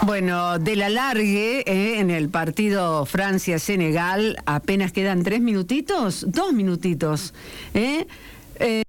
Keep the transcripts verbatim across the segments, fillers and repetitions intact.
Bueno, del alargue eh, en el partido Francia-Senegal, apenas quedan tres minutitos, dos minutitos. ¿eh? Eh,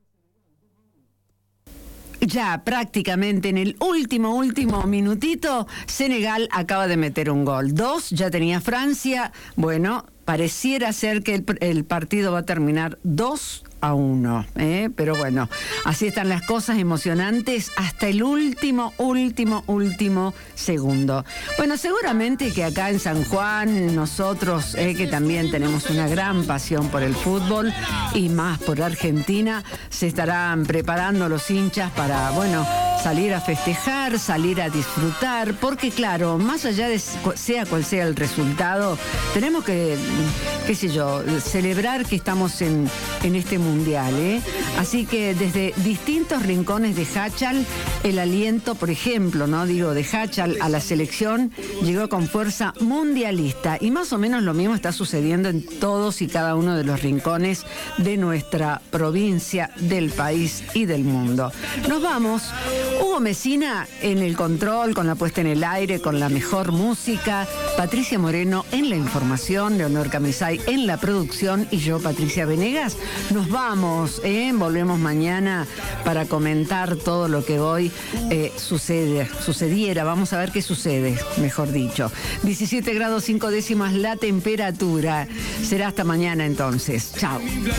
Ya prácticamente en el último, último minutito, Senegal acaba de meter un gol. Dos, ya tenía Francia. Bueno, pareciera ser que el, el partido va a terminar dos a uno, ¿eh? Pero bueno, así están las cosas, emocionantes hasta el último, último, último segundo. Bueno, seguramente que acá en San Juan, nosotros eh, que también tenemos una gran pasión por el fútbol y más por Argentina, se estarán preparando los hinchas para, bueno, salir a festejar, salir a disfrutar, porque claro, más allá de sea cual sea el resultado, tenemos que, qué sé yo, celebrar que estamos en, en este mundial, ¿eh? Así que desde distintos rincones de Hachal, el aliento, por ejemplo, ¿no? Digo, de Hachal a la selección llegó con fuerza mundialista y más o menos lo mismo está sucediendo en todos y cada uno de los rincones de nuestra provincia, del país y del mundo. Nos vamos. Hugo Mesina en el control, con la puesta en el aire, con la mejor música, Patricia Moreno en la información, Leonor Camisay en la producción y yo, Patricia Venegas. Nos vamos, ¿eh? Volvemos mañana para comentar todo lo que hoy eh, sucede, sucediera. Vamos a ver qué sucede, mejor dicho. diecisiete grados cinco décimas la temperatura. Será hasta mañana entonces. Chao.